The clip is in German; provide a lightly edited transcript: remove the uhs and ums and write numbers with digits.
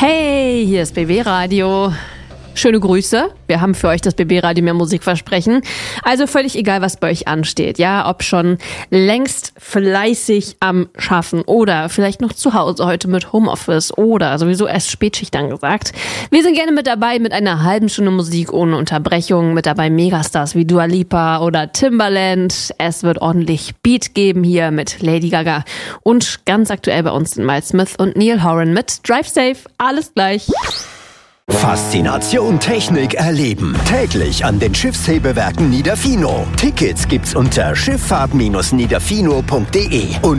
Hey, hier ist BB Radio. Schöne Grüße. Wir haben für euch das BB Radio mehr Musikversprechen. Also völlig egal, was bei euch ansteht. Ja, ob schon längst fleißig am Schaffen oder vielleicht noch zu Hause heute mit Homeoffice oder sowieso erst Spätschicht angesagt. Wir sind gerne mit dabei mit einer halben Stunde Musik ohne Unterbrechung. Mit dabei Megastars wie Dua Lipa oder Timbaland. Es wird ordentlich Beat geben hier mit Lady Gaga. Und ganz aktuell bei uns sind Miles Smith und Neil Horan mit Drive Safe. Alles gleich. Faszination Technik erleben. Täglich an den Schiffshebewerken Niederfino. Tickets gibt's unter schifffahrt-niederfino.de.